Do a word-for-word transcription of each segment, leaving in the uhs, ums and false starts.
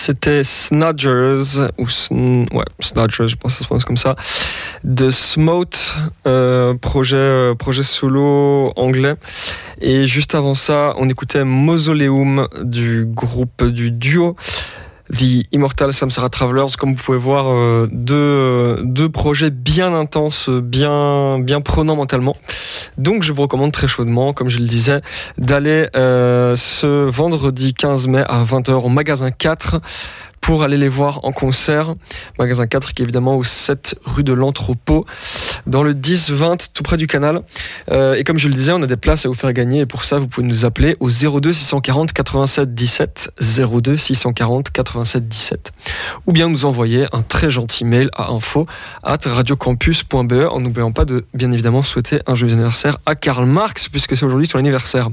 c'était Snodgers, ou Sn... ouais, Snodgers, je pense que ça se prononce comme ça, de Smote, euh, projet, euh, projet solo anglais. Et juste avant ça, on écoutait Mausoleum du groupe, du duo The Immortal Samsara Travelers. Comme vous pouvez voir, euh, deux, deux projets bien intenses, bien, bien prenants mentalement. Donc je vous recommande très chaudement, comme je le disais, d'aller euh, ce vendredi quinze mai à vingt heures au magasin quatre pour aller les voir en concert. Magasin quatre qui est évidemment au sept rue de l'Entrepôt, dans le dix vingt, tout près du canal. Euh, et comme je le disais, on a des places à vous faire gagner, et pour ça, vous pouvez nous appeler au zéro deux six cent quarante quatre-vingt-sept dix-sept, zéro deux six cent quarante quatre-vingt-sept dix-sept, ou bien nous envoyer un très gentil mail à info arobase radiocampus point b e, en n'oubliant pas de, bien évidemment, souhaiter un joyeux anniversaire à Karl Marx, puisque c'est aujourd'hui son anniversaire.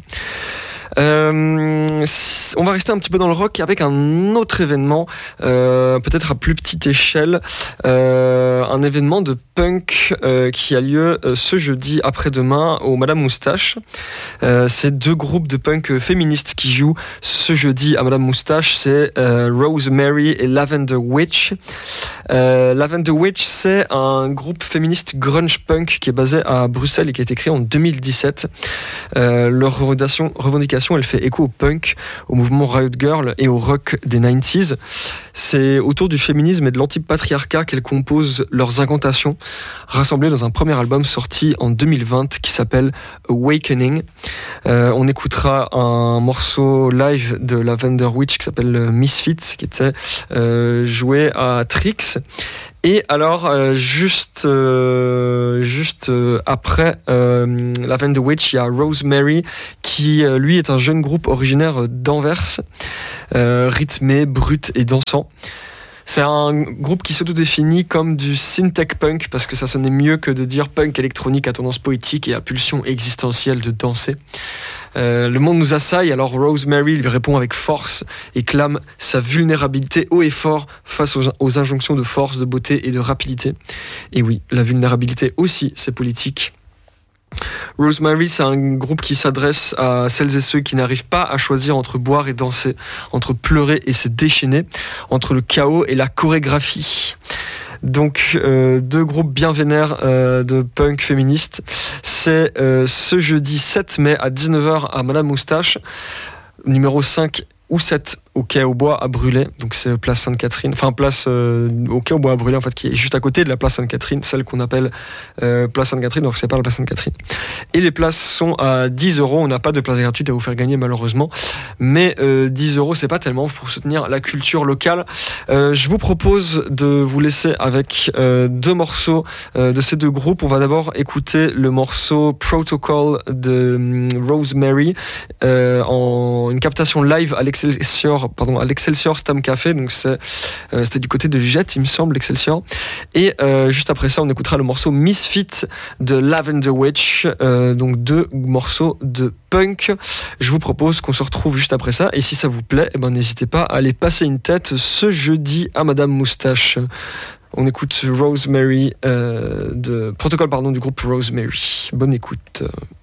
Euh, on va rester un petit peu dans le rock avec un autre événement, euh, peut-être à plus petite échelle, euh, un événement de punk euh, qui a lieu euh, ce jeudi après-demain au Madame Moustache. Euh, c'est deux groupes de punk féministes qui jouent ce jeudi à Madame Moustache, c'est euh, Rosemary et Lavender Witch. Euh, Lavender Witch, c'est un groupe féministe grunge punk qui est basé à Bruxelles et qui a été créé en deux mille dix-sept. Euh, leur revendication, revendication elle fait écho au punk, au mouvement Riot Girl et au rock des quatre-vingt-dix. C'est autour du féminisme et de l'antipatriarcat qu'elles composent leurs incantations, rassemblées dans un premier album sorti en deux mille vingt qui s'appelle Awakening. Euh, on écoutera un morceau live de Lavender Witch qui s'appelle Misfit, qui était euh, joué à Trix. Et alors, euh, juste, euh, juste euh, après euh, Lavender Witch, il y a Rosemary, qui euh, lui est un jeune groupe originaire d'Anvers, euh, rythmé, brut et dansant. C'est un groupe qui s'autodéfinit comme du synth punk, parce que ça sonnait mieux que de dire punk électronique à tendance poétique et à pulsion existentielle de danser. Euh, le monde nous assaille, alors Rosemary lui répond avec force et clame sa vulnérabilité haut et fort face aux, aux injonctions de force, de beauté et de rapidité. Et oui, la vulnérabilité aussi, c'est politique. Rosemary, c'est un groupe qui s'adresse à celles et ceux qui n'arrivent pas à choisir entre boire et danser, entre pleurer et se déchaîner, entre le chaos et la chorégraphie. Donc euh, deux groupes bien vénères euh, de punk féministes. C'est euh, ce jeudi sept mai à dix-neuf heures à Madame Moustache, numéro cinq ou sept au Quai aux Bois à Brûlé, donc c'est place Sainte-Catherine, enfin place euh, au Quai aux Bois à Brûlé en fait, qui est juste à côté de la place Sainte-Catherine, celle qu'on appelle euh, place Sainte-Catherine, donc c'est pas la place Sainte-Catherine. Et les places sont à dix euros, on n'a pas de place gratuite à vous faire gagner malheureusement, mais euh, dix euros c'est pas tellement pour soutenir la culture locale. Euh, je vous propose de vous laisser avec euh, deux morceaux euh, de ces deux groupes. On va d'abord écouter le morceau Protocol de um, Rosemary euh, en une captation live à l'Excelsior pardon, à l'Excelsior Stam Café, donc c'est, euh, c'était du côté de Jette, il me semble, l'Excelsior. Et euh, juste après ça, on écoutera le morceau Misfit de Lavender Witch, euh, donc deux morceaux de punk. Je vous propose qu'on se retrouve juste après ça, et si ça vous plaît, eh ben, n'hésitez pas à aller passer une tête ce jeudi à Madame Moustache. On écoute Rosemary, euh, de Protocol, pardon, du groupe Rosemary. Bonne écoute.